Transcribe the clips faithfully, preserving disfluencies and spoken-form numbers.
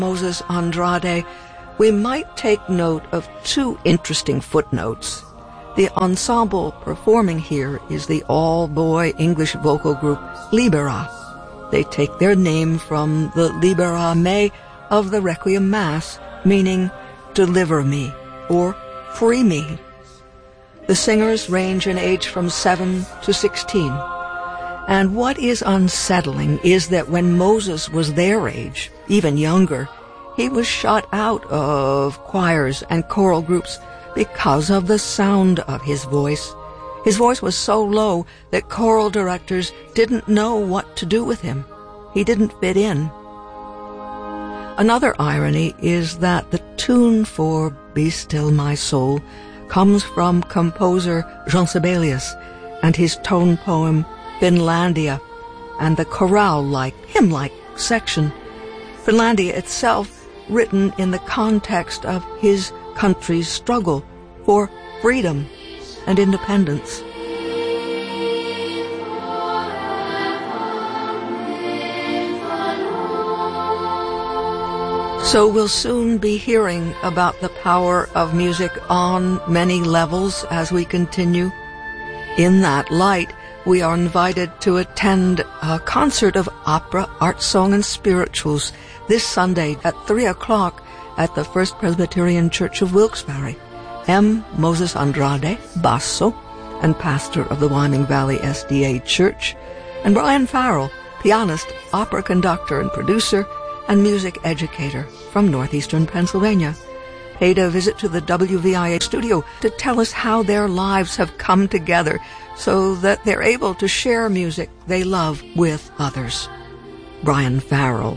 Moses Andrade, we might take note of two interesting footnotes. The ensemble performing here is the all-boy English vocal group Libera. They take their name from the Libera Me of the Requiem Mass, meaning deliver me or free me. The singers range in age from seven to sixteen. And what is unsettling is that when Moses was their age, even younger, he was shut out of choirs and choral groups because of the sound of his voice. His voice was so low that choral directors didn't know what to do with him. He didn't fit in. Another irony is that the tune for Be Still My Soul comes from composer Jean Sibelius and his tone poem Finlandia and the chorale-like, hymn-like section. Finlandia itself written in the context of his country's struggle for freedom and independence. So we'll soon be hearing about the power of music on many levels as we continue. In that light, we are invited to attend a concert of opera, art, song, and spirituals this Sunday at three o'clock at the First Presbyterian Church of Wilkes-Barre. M. Moses Andrade, basso, and pastor of the Wyoming Valley S D A Church, and Brian Farrell, pianist, opera conductor, and producer, and music educator from northeastern Pennsylvania, paid a visit to the W V I A studio to tell us how their lives have come together so that they're able to share music they love with others. Brian Farrell.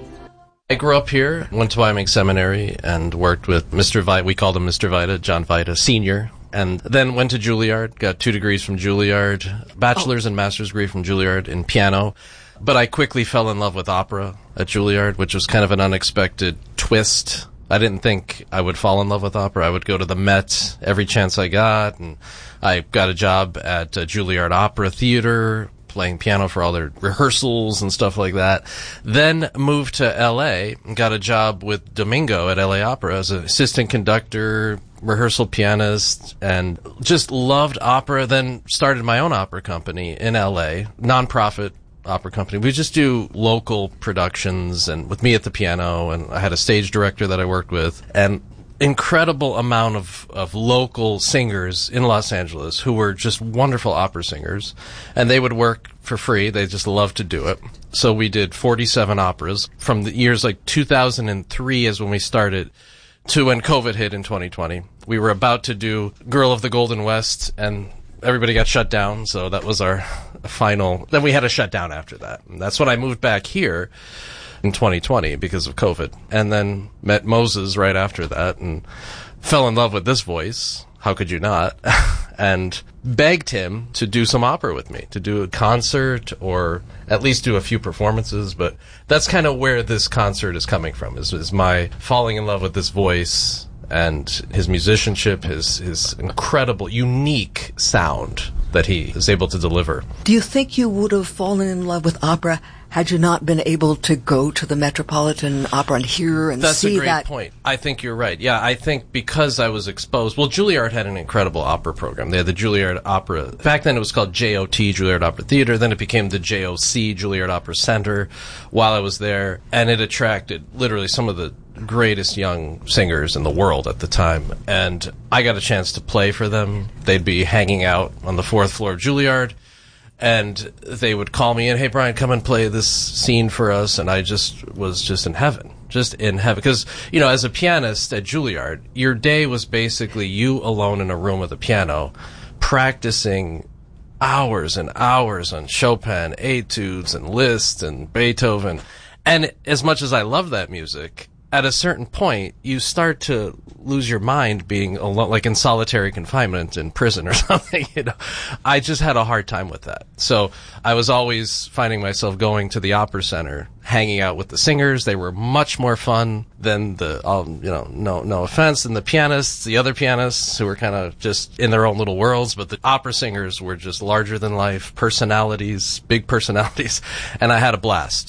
I grew up here, went to Wyoming Seminary, and worked with Mister Vita. We called him Mister Vita, John Vita, Senior. And then went to Juilliard, got two degrees from Juilliard, bachelor's oh. and master's degree from Juilliard in piano. But I quickly fell in love with opera at Juilliard, which was kind of an unexpected twist. I didn't think I would fall in love with opera. I would go to the Met every chance I got, and I got a job at uh, Juilliard Opera Theater, playing piano for all their rehearsals and stuff like that. Then moved to L A and got a job with Domingo at L A Opera as an assistant conductor, rehearsal pianist, and just loved opera. Then started my own opera company in L A, nonprofit opera company. We just do local productions, and with me at the piano, and I had a stage director that I worked with, and incredible amount of, of local singers in Los Angeles who were just wonderful opera singers, and they would work for free. They just loved to do it. So we did forty-seven operas from the years like two thousand three is when we started to when COVID hit in twenty twenty. We were about to do Girl of the Golden West, and everybody got shut down, so that was our final. Then we had a shutdown after that. And that's when I moved back here in twenty twenty because of COVID. And then met Moses right after that and fell in love with this voice. How could you not? And begged him to do some opera with me, to do a concert or at least do a few performances. But that's kind of where this concert is coming from, is, is my falling in love with this voice and his musicianship, his his incredible, unique sound that he is able to deliver. Do you think you would have fallen in love with opera had you not been able to go to the Metropolitan Opera and hear and That's see that? That's a great point. I think you're right. Yeah, I think because I was exposed... Well, Juilliard had an incredible opera program. They had the Juilliard Opera... Back then it was called J O T, Juilliard Opera Theater. Then it became the J O C, Juilliard Opera Center, while I was there. And it attracted literally some of the greatest young singers in the world at the time. And I got a chance to play for them. They'd be hanging out on the fourth floor of Juilliard, and they would call me in, hey, Brian, come and play this scene for us. And I just was just in heaven, just in heaven. Because, you know, as a pianist at Juilliard, your day was basically you alone in a room with a piano, practicing hours and hours on Chopin, etudes, and Liszt, and Beethoven. And as much as I love that music, at a certain point, you start to lose your mind being alone, like in solitary confinement in prison or something, you know. I just had a hard time with that. So I was always finding myself going to the Opera Center, hanging out with the singers. They were much more fun than the, um, you know, no, no offense, than the pianists, the other pianists who were kind of just in their own little worlds. But the opera singers were just larger than life, personalities, big personalities. And I had a blast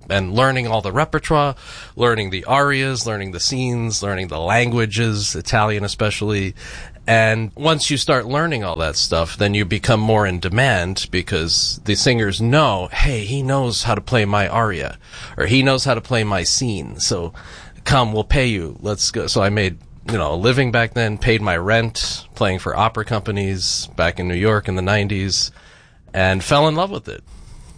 and learning all the repertoire, learning the arias, learning the scenes, learning the languages, Italian especially. And once you start learning all that stuff, then you become more in demand because the singers know, hey, he knows how to play my aria, or he knows how to play my scene. So come, we'll pay you. Let's go. So I made, you know, a living back then, paid my rent, playing for opera companies back in New York in the nineties, and fell in love with it.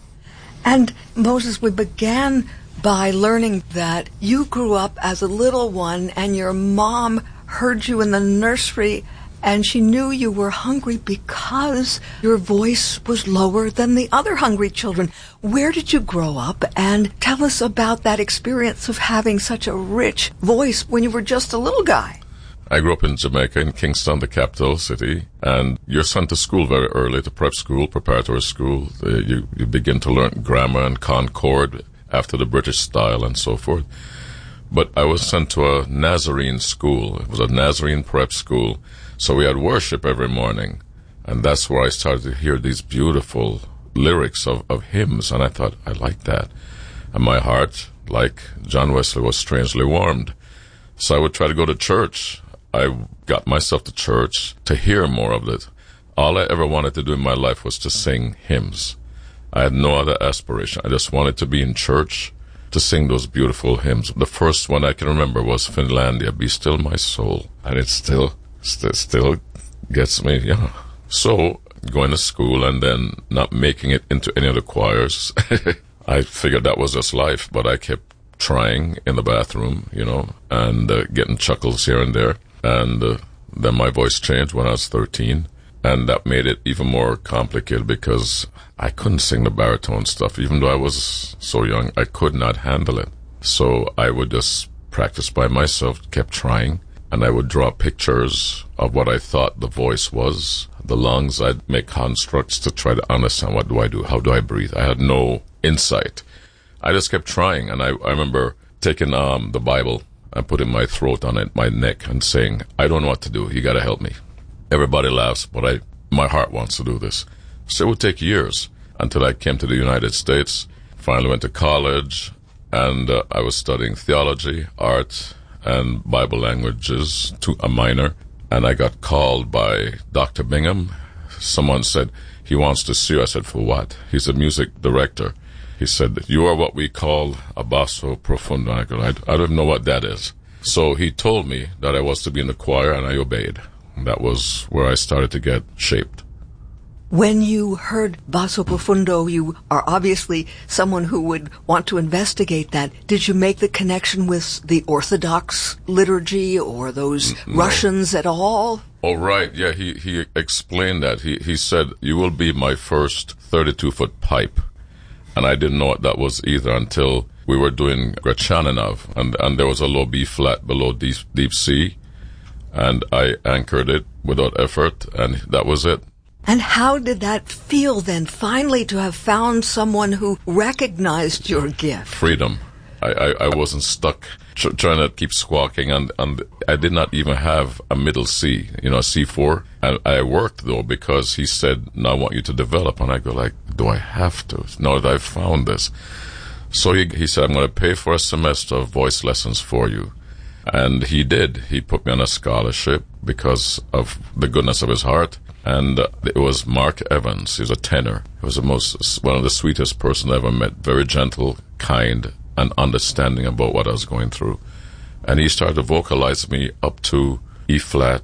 And Moses, we began by learning that you grew up as a little one and your mom heard you in the nursery and she knew you were hungry because your voice was lower than the other hungry children. Where did you grow up? And tell us about that experience of having such a rich voice when you were just a little guy. I grew up in Jamaica, in Kingston, the capital city, and you're sent to school very early, to prep school, preparatory school. Uh, you, you begin to learn grammar and concord after the British style and so forth. But I was sent to a Nazarene school. It was a Nazarene prep school. So we had worship every morning. And that's where I started to hear these beautiful lyrics of, of hymns. And I thought, I like that. And my heart, like John Wesley, was strangely warmed. So I would try to go to church. I got myself to church to hear more of it. All I ever wanted to do in my life was to sing hymns. I had no other aspiration. I just wanted to be in church to sing those beautiful hymns. The first one I can remember was Finlandia, Be Still My Soul. And it still, st- still gets me, yeah. So, going to school and then not making it into any of the choirs, I figured that was just life, but I kept trying in the bathroom, you know, and uh, getting chuckles here and there. And uh, then my voice changed when I was thirteen. And that made it even more complicated because I couldn't sing the baritone stuff. Even though I was so young, I could not handle it. So I would just practice by myself, kept trying. And I would draw pictures of what I thought the voice was, the lungs. I'd make constructs to try to understand, what do I do? How do I breathe? I had no insight. I just kept trying. And I, I remember taking um, the Bible and putting my throat on it, my neck, and saying, I don't know what to do. You got to help me. Everybody laughs, but I, my heart wants to do this. So it would take years until I came to the United States, finally went to college, and uh, I was studying theology, art, and Bible languages, to a minor. And I got called by Doctor Bingham. Someone said, he wants to see you. I said, for what? He's a music director. He said, you are what we call a basso profundo. I go, I, I don't know what that is. So he told me that I was to be in the choir, and I obeyed. That was where I started to get shaped. When you heard basso profundo, you are obviously someone who would want to investigate that. Did you make the connection with the Orthodox liturgy or those no. Russians at all? Oh, right. Yeah, he, he explained that. He, he said, you will be my first thirty-two foot pipe. And I didn't know what that was either until we were doing Grachaninov, and, and there was a low B flat below deep, deep C. And I anchored it without effort, and that was it. And how did that feel then, finally to have found someone who recognized your gift? Freedom. I, I, I wasn't stuck tr- trying to keep squawking, and, and I did not even have a middle C, you know, a C four. And I worked, though, because he said, no, I want you to develop. And I go like, do I have to? Now that I've found this. So he, he said, I'm going to pay for a semester of voice lessons for you. And he did. He put me on a scholarship because of the goodness of his heart. And uh, it was Mark Evans. He was a tenor. He was the most, one of the sweetest person I ever met. Very gentle, kind, and understanding about what I was going through. And he started to vocalize me up to E flat,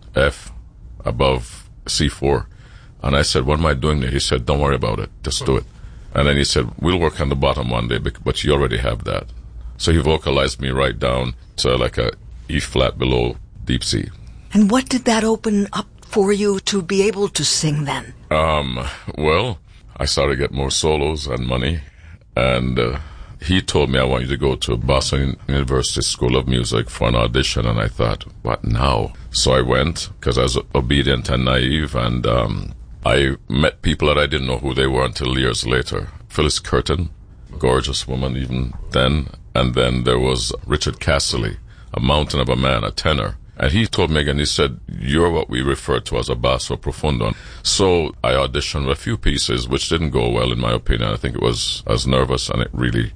F, above C four. And I said, what am I doing there? He said, don't worry about it. Just do it. And then he said, we'll work on the bottom one day, but you already have that. So he vocalized me right down to like a E flat below deep C. And what did that open up for you to be able to sing then? Um, well, I started to get more solos and money. And uh, he told me, I want you to go to Boston University School of Music for an audition. And I thought, what now? So I went because I was obedient and naive. And um, I met people that I didn't know who they were until years later. Phyllis Curtin, gorgeous woman even then. And then there was Richard Castley, a mountain of a man, a tenor. And he told me again, he said, you're what we refer to as a basso profundo. So I auditioned a few pieces, which didn't go well in my opinion. I think it was, I was nervous, and it really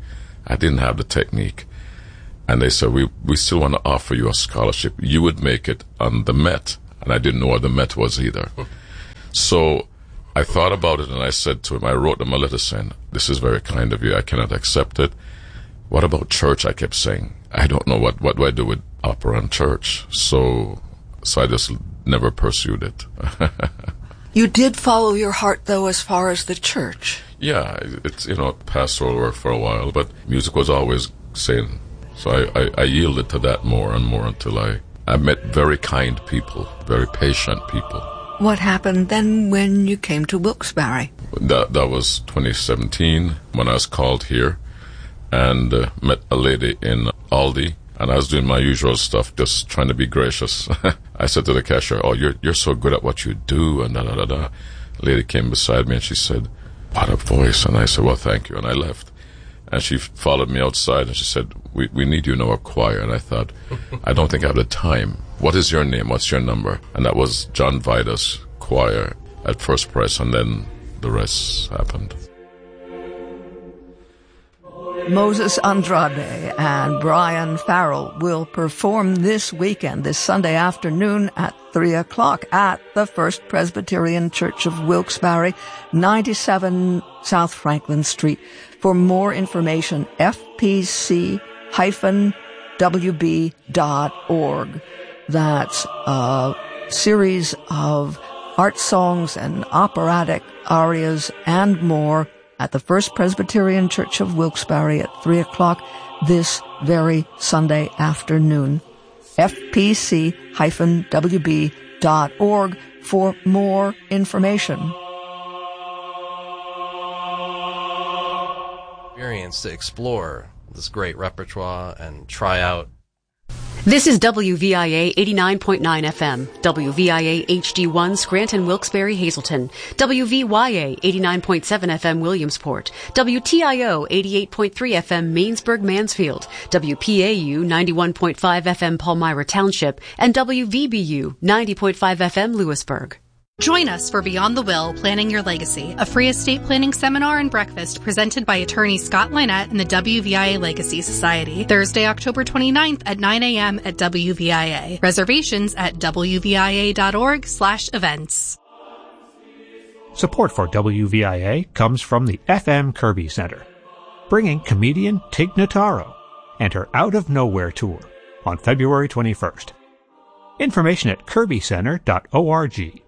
I didn't have the technique. And they said, we, we still want to offer you a scholarship. You would make it on the Met. And I didn't know what the Met was either. So I thought about it and I said to him, I wrote them a letter saying, this is very kind of you. I cannot accept it. What about church? I kept saying. I don't know what, what do I do with opera and church. So, so I just never pursued it. You did follow your heart, though, as far as the church. Yeah, it's, you know, pastoral work for a while, but music was always saying. So I, I, I yielded to that more and more until I, I met very kind people, very patient people. What happened then when you came to Wilkes-Barre? That, that was twenty seventeen when I was called here and uh, met a lady in Aldi. And I was doing my usual stuff, just trying to be gracious. I said to the cashier, oh, you're you're so good at what you do, and da-da-da-da. A lady came beside me, and she said, what a voice. And I said, well, thank you. And I left. And she followed me outside, and she said, we, we need you in our choir. And I thought, I don't think I have the time. What is your name? What's your number? And that was John Vida's choir at First Press, and then the rest happened. Moses Andrade and Brian Farrell will perform this weekend, this Sunday afternoon at three o'clock at the First Presbyterian Church of Wilkes-Barre, ninety-seven South Franklin Street. For more information, f p c dash w b dot org. That's a series of art songs and operatic arias and more at the First Presbyterian Church of Wilkes-Barre at three o'clock this very Sunday afternoon. f p c dash w b dot org for more information. Experience to explore this great repertoire and try out. This is W V I A eighty-nine point nine F M, W V I A H D one Scranton, Wilkes-Barre, Hazleton, W V Y A eighty-nine point seven F M Williamsport, W T I O eighty-eight point three F M Mainsburg, Mansfield, W P A U ninety-one point five F M Palmyra Township, and W V B U ninety point five F M Lewisburg. Join us for Beyond the Will, Planning Your Legacy, a free estate planning seminar and breakfast presented by attorney Scott Lynette and the W V I A Legacy Society. Thursday, October twenty-ninth at nine a.m. at W V I A. Reservations at w v i a dot org slash events. Support for W V I A comes from the F M Kirby Center, bringing comedian Tig Notaro and her Out of Nowhere tour on February twenty-first. Information at kirby center dot org.